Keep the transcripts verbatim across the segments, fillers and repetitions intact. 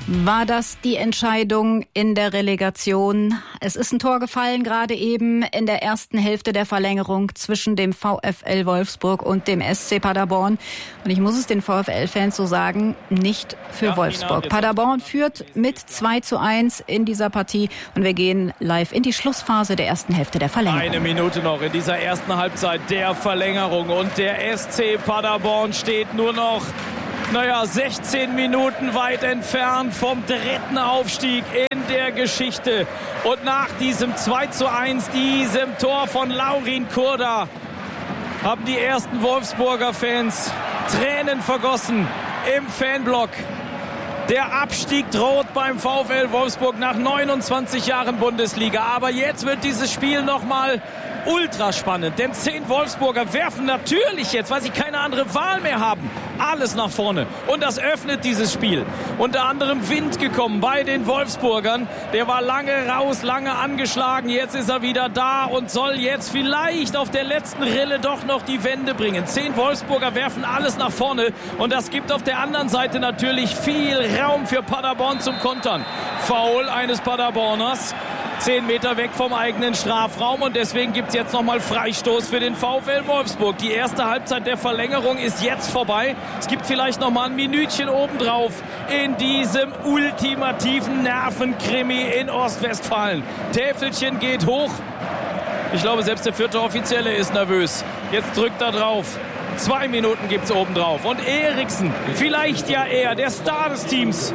War das die Entscheidung in der Relegation? Es ist ein Tor gefallen, gerade eben in der ersten Hälfte der Verlängerung zwischen dem VfL Wolfsburg und dem S C Paderborn. Und ich muss es den VfL-Fans so sagen, nicht für ja, Wolfsburg. Paderborn führt mit zwei zu eins in dieser Partie. Und wir gehen live in die Schlussphase der ersten Hälfte der Verlängerung. Eine Minute noch in dieser ersten Halbzeit der Verlängerung. Und der S C Paderborn steht nur noch Naja, sechzehn Minuten weit entfernt vom dritten Aufstieg in der Geschichte. Und nach diesem zwei zu eins, diesem Tor von Laurin Kurda, haben die ersten Wolfsburger Fans Tränen vergossen im Fanblock. Der Abstieg droht beim VfL Wolfsburg nach neunundzwanzig Jahren Bundesliga. Aber jetzt wird dieses Spiel nochmal ultra spannend, denn zehn Wolfsburger werfen natürlich jetzt, weil sie keine andere Wahl mehr haben, alles nach vorne. Und das öffnet dieses Spiel. Unter anderem Wind gekommen bei den Wolfsburgern. Der war lange raus, lange angeschlagen. Jetzt ist er wieder da und soll jetzt vielleicht auf der letzten Rille doch noch die Wende bringen. Zehn Wolfsburger werfen alles nach vorne. Und das gibt auf der anderen Seite natürlich viel Raum für Paderborn zum Kontern. Foul eines Paderborners. Zehn Meter weg vom eigenen Strafraum und deswegen gibt es jetzt nochmal Freistoß für den VfL Wolfsburg. Die erste Halbzeit der Verlängerung ist jetzt vorbei. Es gibt vielleicht nochmal ein Minütchen obendrauf in diesem ultimativen Nervenkrimi in Ostwestfalen. Täfelchen geht hoch. Ich glaube, selbst der vierte Offizielle ist nervös. Jetzt drückt er drauf. Zwei Minuten gibt es obendrauf. Und Eriksen, vielleicht ja er, der Star des Teams.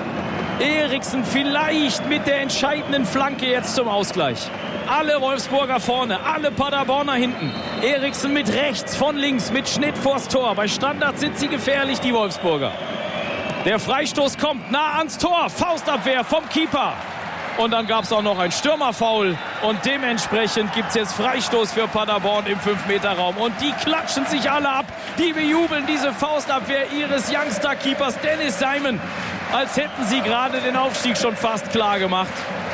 Eriksen vielleicht mit der entscheidenden Flanke jetzt zum Ausgleich. Alle Wolfsburger vorne, alle Paderborner hinten. Eriksen mit rechts, von links, mit Schnitt vors Tor. Bei Standards sind sie gefährlich, die Wolfsburger. Der Freistoß kommt nah ans Tor. Faustabwehr vom Keeper. Und dann gab es auch noch ein Stürmerfoul. Und dementsprechend gibt es jetzt Freistoß für Paderborn im fünf Meter Raum. Und die klatschen sich alle ab. Die bejubeln diese Faustabwehr ihres Youngster-Keepers Dennis Simon. Als hätten sie gerade den Aufstieg schon fast klar gemacht.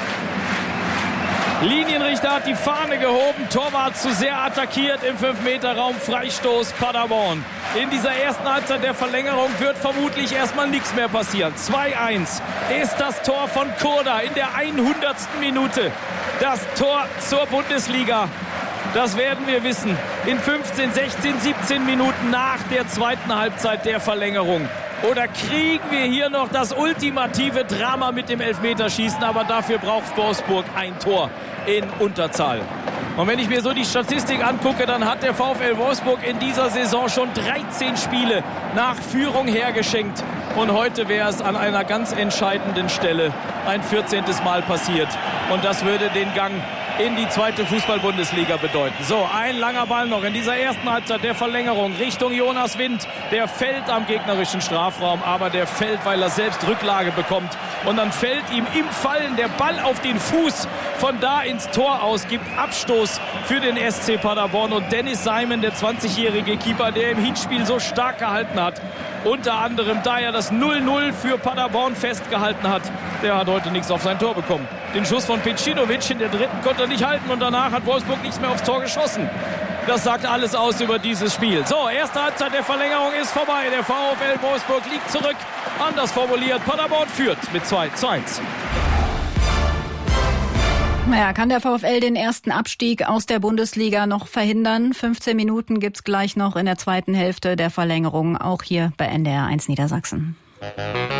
Linienrichter hat die Fahne gehoben. Torwart zu sehr attackiert im fünf Meter Raum. Freistoß Paderborn. In dieser ersten Halbzeit der Verlängerung wird vermutlich erstmal nichts mehr passieren. zwei eins ist das Tor von Kurda in der hundertsten Minute. Das Tor zur Bundesliga. Das werden wir wissen. In fünfzehn, sechzehn, siebzehn Minuten nach der zweiten Halbzeit der Verlängerung. Oder kriegen wir hier noch das ultimative Drama mit dem Elfmeterschießen? Aber dafür braucht Wolfsburg ein Tor in Unterzahl. Und wenn ich mir so die Statistik angucke, dann hat der VfL Wolfsburg in dieser Saison schon dreizehn Spiele nach Führung hergeschenkt. Und heute wäre es an einer ganz entscheidenden Stelle ein vierzehntes Mal passiert. Und das würde den Gang in die zweite Fußball-Bundesliga bedeuten. So, ein langer Ball noch in dieser ersten Halbzeit der Verlängerung Richtung Jonas Wind. Der fällt am gegnerischen Strafraum, aber der fällt, weil er selbst Rücklage bekommt. Und dann fällt ihm im Fallen der Ball auf den Fuß von da ins Tor aus, gibt Abstoß für den S C Paderborn. Und Dennis Simon, der zwanzigjährige Keeper, der im Hinspiel so stark gehalten hat, unter anderem da er das null null für Paderborn festgehalten hat, der hat heute nichts auf sein Tor bekommen. Den Schuss von Pecinovic in der dritten konnte er nicht halten und danach hat Wolfsburg nichts mehr aufs Tor geschossen. Das sagt alles aus über dieses Spiel. So, erste Halbzeit der Verlängerung ist vorbei. Der VfL Wolfsburg liegt zurück. Anders formuliert, Paderborn führt mit zwei zu eins. Naja, kann der VfL den ersten Abstieg aus der Bundesliga noch verhindern? fünfzehn Minuten gibt's gleich noch in der zweiten Hälfte der Verlängerung, auch hier bei N D R eins Niedersachsen.